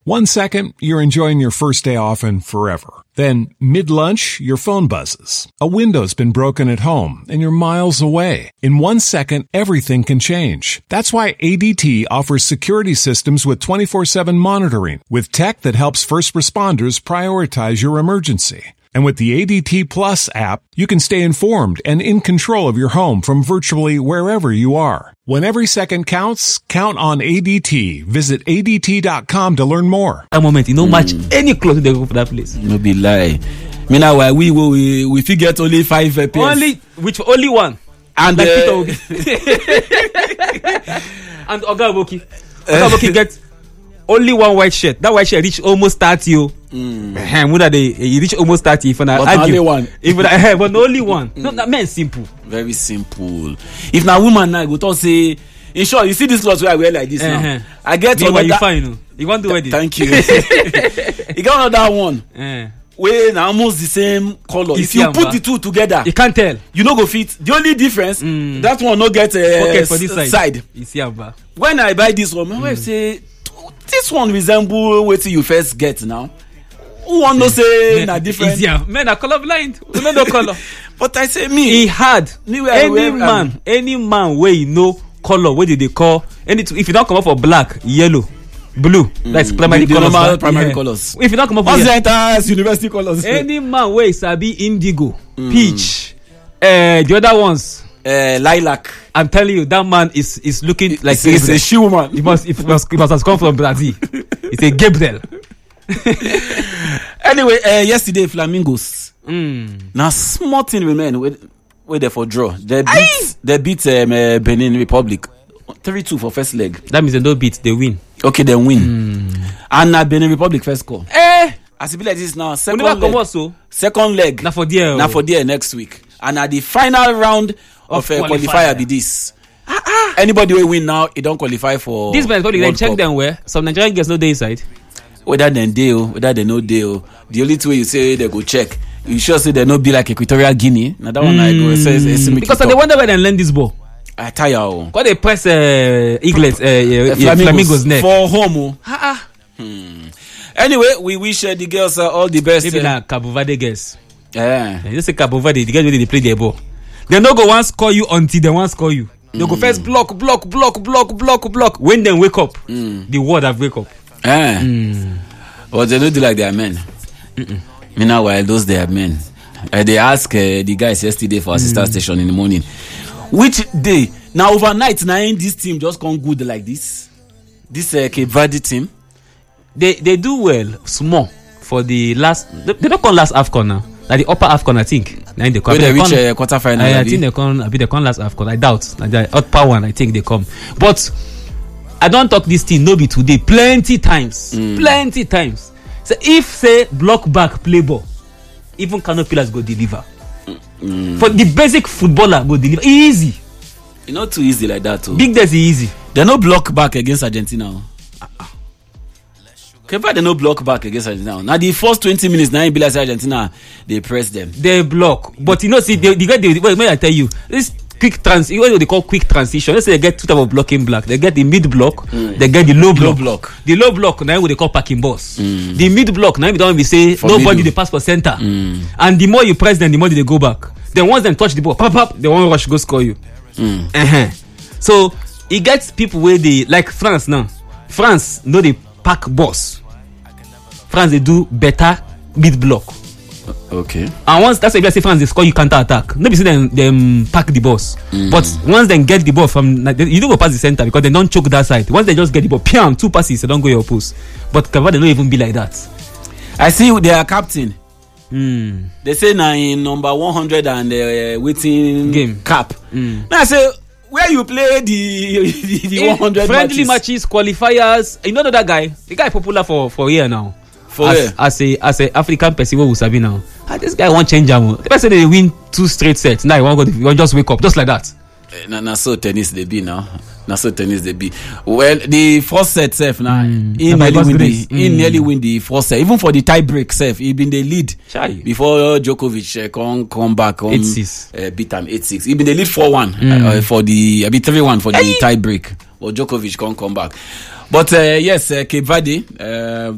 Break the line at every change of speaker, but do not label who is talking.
1 second, you're enjoying your first day off and forever. Then, mid-lunch, your phone buzzes. A window's been broken at home and you're miles away. In 1 second, everything can change. That's why ADT offers security systems with 24/7 monitoring, with tech that helps first responders prioritize your emergency. And with the ADT Plus app, you can stay informed and in control of your home from virtually wherever you are. When every second counts, count on ADT. Visit ADT.com to learn more.
At moment, you don't match any clothes they go for that place.
No be lie. Me now why we get only 5 pairs.
Only one.
And
like Peter Obi. And Oga Aboki. Oga Aboki gets only one white shirt. That white shirt reach almost 30. He reach almost 30. If
but only one.
But only one. No, that man simple.
Very simple. If now woman now go talk say, in short, you see this clothes where I wear like this now. I get
one. You fine. You want to wear this?
Thank you. You got another one. Wey na almost the same color. If you put the two together,
you can't tell.
You no go fit. The only difference, that one no get
pocket for this
side. When I buy this one, my wife say, this one resemble wetin you first get now. Who want to say na different?
Easier. Men are colorblind. We no color.
But I say me.
He had any man where you know color. What did they call? If you don't come up for black, yellow, blue, that's primary colors.
Primary colors.
If you don't come up
for university colors.
Any man where sabi indigo, peach, the other ones.
Lilac.
I'm telling you, that man is looking like
he's a shoe man.
He must have come from Brazil. It's a Gabriel.
Anyway, yesterday Flamingos. Now small thing remain where they for draw. They beat Benin Republic 3-2 for first leg.
That means they don't beat, they win.
Okay, they win. And Benin Republic first score. As it be like this now, second leg.
Now for there
next week. And at the final round of qualifier be this. Anybody will win now, it don't qualify for
this. Man, they check them where some Nigerian girls no day inside.
Whether they deal, whether they no deal. The only two way you say they go check. You sure say they no be like Equatorial Guinea. Now that one I go say
because they wonder where they learn this ball.
I tell you.
Because they press eaglet flamingos neck
for home. Anyway, we wish the girls all the best.
Maybe like Cabo Verde girls.
Yeah.
You just say Cabo Verde, the girls where they play their ball. They no go once score you until they want score you. They go first block. When they wake up, the world have wake up.
But they don't do like they are men. Meanwhile, those they are men. They ask the guys yesterday for assistant station in the morning, which day now overnight now this team just come good like this. This Cape Verde team,
they do well small for the last. They don't come last AFCON now. Like the upper AFCON, I think.
When they reach quarter final,
I think they come last AFCON. I doubt. Like the upper one, I think they come. But I don't talk this thing no be today. Plenty times. So if say block back play ball, even Kano Pillars go deliver. For the basic footballer go deliver easy.
It's not too easy like that.
Big Dad's easy.
They no block back against Argentina. They no block back against Argentina. Now the first 20 minutes, now in Bilas Argentina, they press them.
They block, but you know, see, when I tell you this quick what they call quick transition. Let's say they get two type of blocking block. They get the mid block, they get the low block. The low block now what they call packing boss. The mid block now we don't say for nobody they pass for center. And the more you press them, the more they go back. Then once them touch the ball, pop, they won't rush go score you. So it gets people where they like France now. France know they pack boss. France they do better mid block.
Okay.
And once that's why I say France they score you counter attack. Nobody see them pack the boss. But once they get the ball from you don't go past the center because they don't choke that side. Once they just get the ball, piam, 2 passes, they don't go your post. But Cavani they don't even be like that.
I see they are captain. They say now in number 100 and waiting
game
cap. Now I say where you play the 100
friendly matches, qualifiers. You know that guy? The guy popular for here now. As a African person who sabi now. This guy won't change him. The person they win 2 straight sets. Now he won't just wake up just like that.
Na so tennis they be now. Well, the first set self now. He nearly win the first set. Even for the tie break self, he been the lead before Djokovic come back on
8-6.
Beat him 8-6. He been the lead 4-1 for the 3-1 for the tie break. But Djokovic can't come back. But yes, Cape Verde.